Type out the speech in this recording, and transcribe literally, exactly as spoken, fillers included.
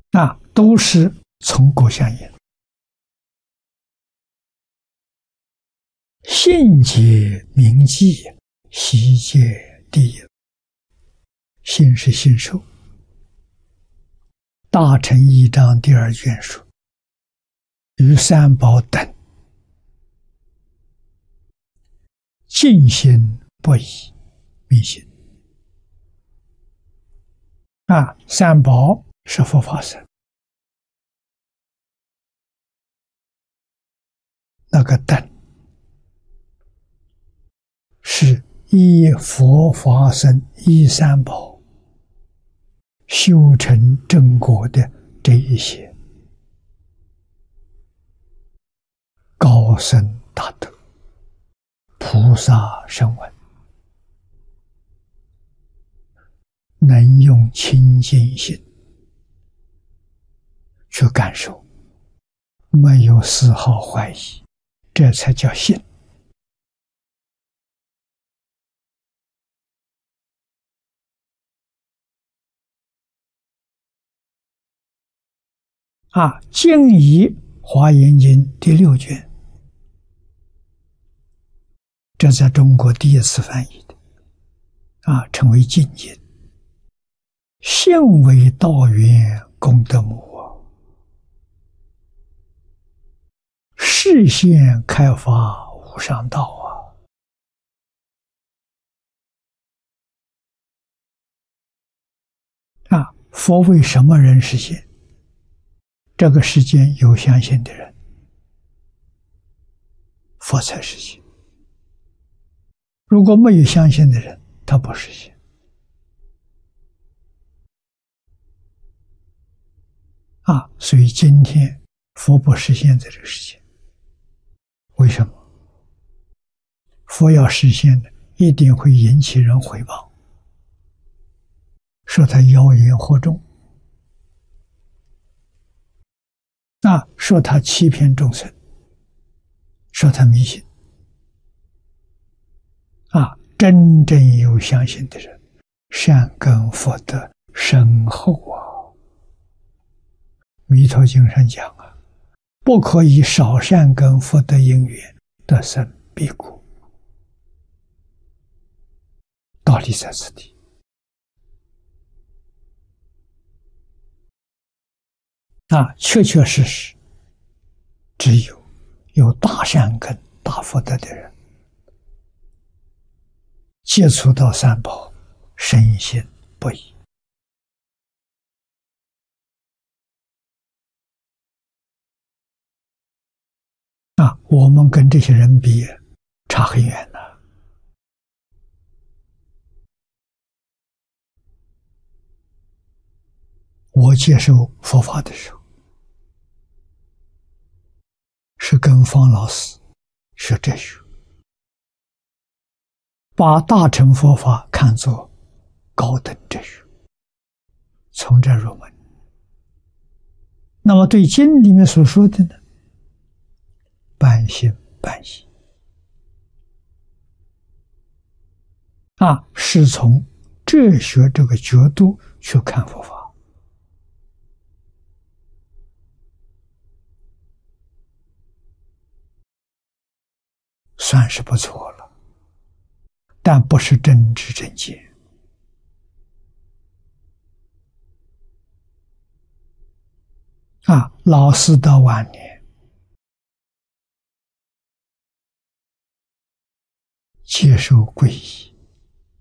啊，都是从果相应。信解明记，悉界第一。信是信受，大乘一章第二卷说，与三宝等尽心不疑，迷信。啊，三宝是佛法僧，那个等是依佛法僧依三宝修成正果的这一些高僧大德、菩萨声闻，能用清净心去感受，没有丝毫怀疑，这才叫信。啊，经仪华严经第六卷，这在中国第一次翻译的，啊，称为经经。信为道源功德母啊，示现开发无上道啊！啊，佛为什么人实现？这个世间有相信的人，佛才实现。如果没有相信的人，他不实现。啊，所以今天佛不实现在这个世界，为什么？佛要实现的，一定会引起人毁谤，说他妖言惑众，啊，说他欺骗众生，说他迷信。啊，真正有相信的人，善根福德深厚啊。弥陀经上讲啊，不可以少善根福德因缘得生彼国。道理在此地。啊，确确实实，只有有大善根、大福德的人，接触到三宝，深信不疑。啊，我们跟这些人比，差很远了。我接受佛法的时候，是跟方老师学哲学，把大乘佛法看作高等哲学，从这入门。那么对经里面所说的呢，半信半疑啊，是从哲学这个角度去看佛法，算是不错了，但不是真知正见。啊，老师到晚年接受皈依，